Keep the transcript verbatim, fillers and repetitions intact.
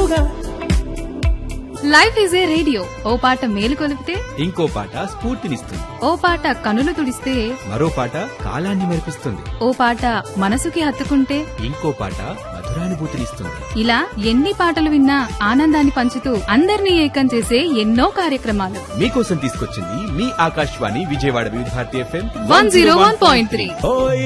తోడుగా. Life is a radio, ఓ పాట మేలు కొలిపితే ఇంకో పాట స్ఫూర్తినిస్తుంది. ఓ పాట కనులు తుడిస్తే మరో పాట కాలాన్ని మెరిపిస్తుంది. ఓ పాట మనసుకి హత్తుకుంటే ఇంకో పాట మధురానుభూతినిస్తుంది. ఇలా ఎన్ని పాటలు విన్నా ఆనందాన్ని పంచుతూ అందరినీ ఏకం చేసే ఎన్నో కార్యక్రమాలు మీకోసం తీసుకొచ్చింది మీ ఆకాశవాణి విజయవాడ వివిధ Bharati FM one zero one point three. ఓయ్